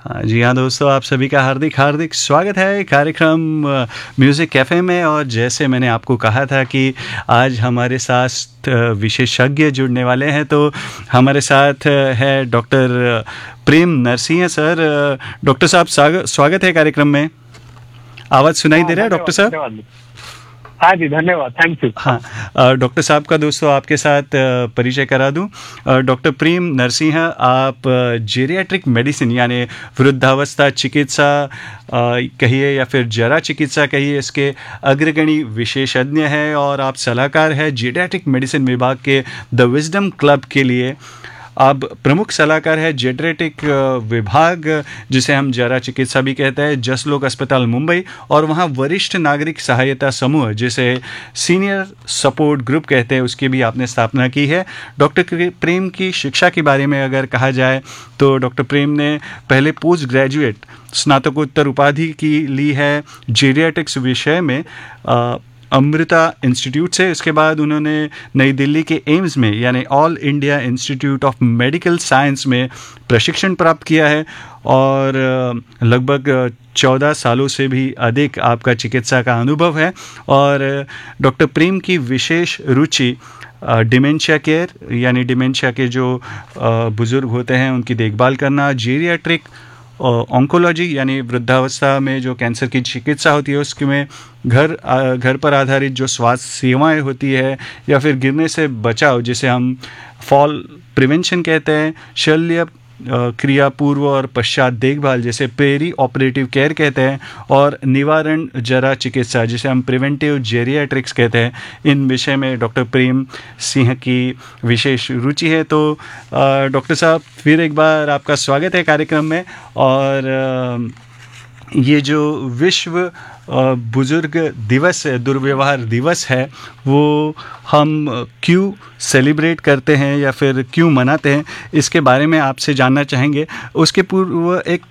हाँ जी हाँ दोस्तों, आप सभी का हार्दिक हार्दिक स्वागत है कार्यक्रम म्यूज़िक कैफ़े में। और जैसे मैंने आपको कहा था कि आज हमारे साथ विशेषज्ञ जुड़ने वाले हैं, तो हमारे साथ है डॉक्टर प्रेम नरसिंह सर। डॉक्टर साहब स्वागत है कार्यक्रम में। आवाज़ सुनाई दे रहा है डॉक्टर साहब? धन्यवाद। हाँ जी, धन्यवाद, थैंक यू। हाँ, डॉक्टर साहब का दोस्तों आपके साथ परिचय करा दूं। डॉक्टर प्रेम नरसिंह, आप जेरियाट्रिक मेडिसिन यानी वृद्धावस्था चिकित्सा कहिए या फिर जरा चिकित्सा कहिए, इसके अग्रगणी विशेषज्ञ हैं और आप सलाहकार हैं जेरियाट्रिक मेडिसिन विभाग के द विजडम क्लब के लिए। आप प्रमुख सलाहकार है जेरियाट्रिक विभाग, जिसे हम जरा चिकित्सा भी कहते हैं, जसलोक अस्पताल मुंबई, और वहाँ वरिष्ठ नागरिक सहायता समूह जिसे सीनियर सपोर्ट ग्रुप कहते हैं, उसकी भी आपने स्थापना की है। डॉक्टर प्रेम की शिक्षा के बारे में अगर कहा जाए तो डॉक्टर प्रेम ने पहले पोस्ट ग्रेजुएट स्नातकोत्तर उपाधि की ली है जेरियाट्रिक्स विषय में अमृता इंस्टीट्यूट से। इसके बाद उन्होंने नई दिल्ली के एम्स में यानी all India institute of medical science में प्रशिक्षण प्राप्त किया है और लगभग 14 सालों से भी अधिक आपका चिकित्सा का अनुभव है। और डॉक्टर प्रेम की विशेष रुचि डिमेंशिया केयर यानी डिमेंशिया के जो बुज़ुर्ग होते हैं उनकी देखभाल करना, जेरियाट्रिक ऑन्कोलॉजी यानी वृद्धावस्था में जो कैंसर की चिकित्सा होती है उसके में घर पर आधारित जो स्वास्थ्य सेवाएं होती है, या फिर गिरने से बचाव जिसे हम फॉल प्रिवेंशन कहते हैं, शल्य क्रिया पूर्व और पश्चात देखभाल जिसे पेरी ऑपरेटिव केयर कहते हैं, और निवारण जरा चिकित्सा जिसे हम प्रिवेंटिव जेरियाट्रिक्स कहते हैं। इन विषय में डॉक्टर प्रेम सिंह की विशेष रुचि है। तो डॉक्टर साहब, फिर एक बार आपका स्वागत है कार्यक्रम में। और ये जो विश्व बुजुर्ग दिवस है, दुर्व्यवहार दिवस है, वो हम क्यों सेलिब्रेट करते हैं या फिर क्यों मनाते हैं, इसके बारे में आपसे जानना चाहेंगे। उसके पूर्व एक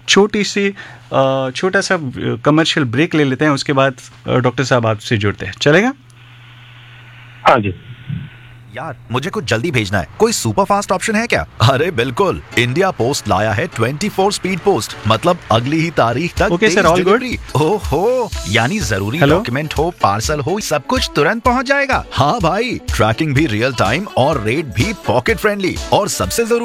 छोटा सा कमर्शियल ब्रेक ले लेते हैं, उसके बाद डॉक्टर साहब आपसे जुड़ते हैं, चलेगा? हाँ जी। यार, मुझे कुछ जल्दी भेजना है, कोई सुपर फास्ट ऑप्शन है क्या? अरे बिल्कुल, इंडिया पोस्ट लाया है 24 स्पीड पोस्ट, मतलब अगली ही तारीख तक ओके सर, ऑल गुड। ओहो, यानी जरूरी डॉक्यूमेंट हो, पार्सल हो, सब कुछ तुरंत पहुंच जाएगा। हाँ भाई, ट्रैकिंग भी रियल टाइम और रेट भी पॉकेट फ्रेंडली, और सबसे जरूरी